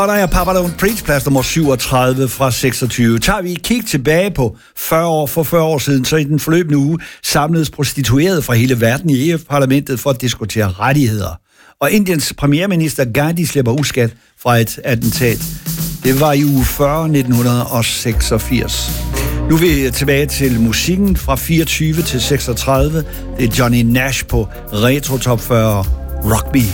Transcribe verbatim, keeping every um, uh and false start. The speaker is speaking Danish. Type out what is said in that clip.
Og der er Papa Don't Preach, plads nummer syvogtredive fra seksogtyve. Tager vi et kig tilbage på fyrre år, for fyrre år siden, så i den forløbende uge samledes prostituerede fra hele verden i E F-parlamentet for at diskutere rettigheder. Og Indiens premierminister Gandhi slipper uskat fra et attentat. Det var i uge fyrre, nitten seksogfirs. Nu er vi tilbage til musikken fra fireogtyve til seksogtredive. Det er Johnny Nash på Retro Top fyrre Rock Me.